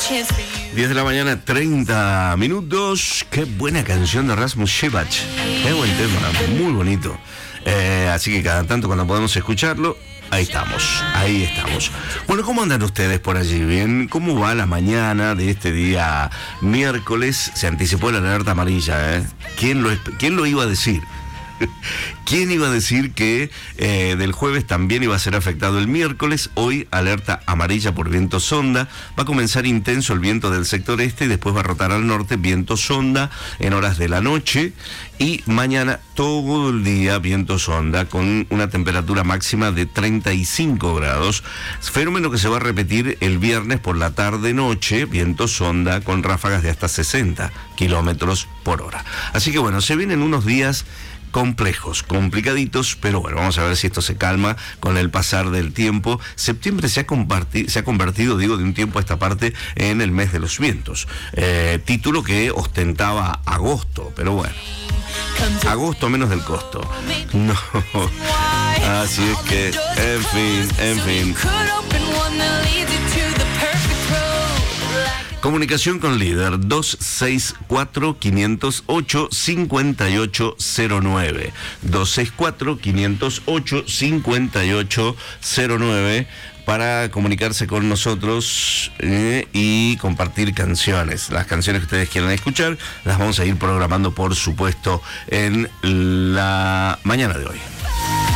10 de la mañana, 30 minutos. Qué buena canción de Rasmus Shevach. Qué buen tema, muy bonito. Así que cada tanto cuando podemos escucharlo, ahí estamos. Bueno, ¿cómo andan ustedes por allí? ¿Bien? ¿Cómo va la mañana de este día miércoles? Se anticipó la alerta amarilla, ¿eh? ¿Quién lo iba a decir? ¿Quién iba a decir que del jueves también iba a ser afectado el miércoles? Hoy alerta amarilla por viento sonda. Va a comenzar intenso el viento del sector este y después va a rotar al norte, viento sonda en horas de la noche. Y mañana todo el día viento sonda con una temperatura máxima de 35 grados. Fenómeno que se va a repetir el viernes por la tarde-noche, viento sonda con ráfagas de hasta 60 kilómetros por hora. Así que bueno, se vienen unos días complejos, complicaditos, pero bueno, vamos a ver si esto se calma con el pasar del tiempo. Septiembre se ha convertido, de un tiempo a esta parte, en el mes de los vientos. Título que ostentaba agosto, pero bueno. Agosto menos del costo. No. Así es que, en fin. Comunicación con líder 264-508-5809. 264-508-5809 para comunicarse con nosotros y compartir canciones. Las canciones que ustedes quieran escuchar las vamos a ir programando, por supuesto, en la mañana de hoy.